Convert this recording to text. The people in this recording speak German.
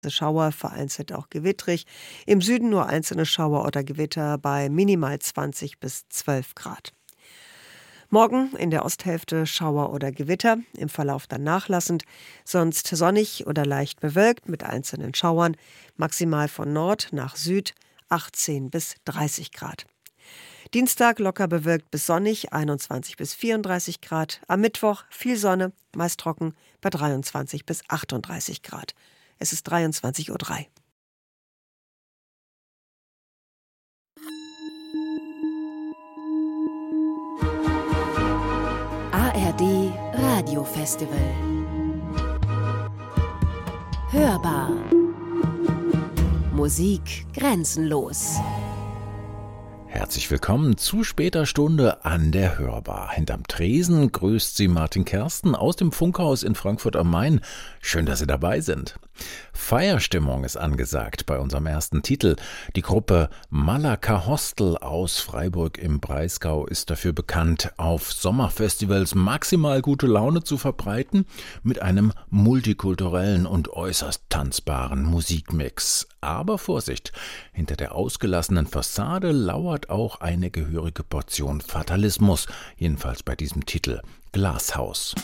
Schauer, vereinzelt auch gewittrig. Im Süden nur einzelne Schauer oder Gewitter bei minimal 20 bis 12 Grad. Morgen in der Osthälfte Schauer oder Gewitter, im Verlauf dann nachlassend, sonst sonnig oder leicht bewölkt mit einzelnen Schauern, maximal von Nord nach Süd 18 bis 30 Grad. Dienstag locker bewölkt bis sonnig, 21 bis 34 Grad. Am Mittwoch viel Sonne, meist trocken, bei 23 bis 38 Grad. Es ist 23:03 Uhr. ARD Radiofestival. Hörbar. Musik grenzenlos. Herzlich willkommen zu später Stunde an der Hörbar. Hinterm Tresen grüßt Sie Martin Kersten aus dem Funkhaus in Frankfurt am Main. Schön, dass Sie dabei sind. Feierstimmung ist angesagt bei unserem ersten Titel. Die Gruppe Malaka Hostel aus Freiburg im Breisgau ist dafür bekannt, auf Sommerfestivals maximal gute Laune zu verbreiten mit einem multikulturellen und äußerst tanzbaren Musikmix. Aber Vorsicht, hinter der ausgelassenen Fassade lauert auch eine gehörige Portion Fatalismus, jedenfalls bei diesem Titel Glashaus.